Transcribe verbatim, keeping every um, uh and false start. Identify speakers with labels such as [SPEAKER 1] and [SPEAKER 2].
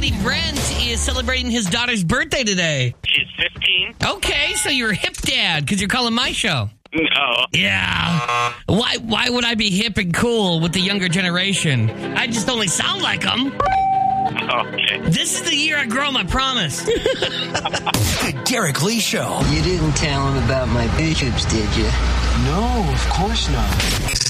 [SPEAKER 1] buddy Brent is celebrating his daughter's birthday today.
[SPEAKER 2] She's fifteen.
[SPEAKER 1] Okay, so you're a hip dad because you're calling my show.
[SPEAKER 2] No.
[SPEAKER 1] Yeah. Why Why would I be hip and cool with the younger generation? I just only sound like them.
[SPEAKER 2] Okay.
[SPEAKER 1] This is the year I grow, I promise.
[SPEAKER 3] The Derek Lee Show.
[SPEAKER 4] You didn't tell him about my bishops, did you?
[SPEAKER 3] No, of course not.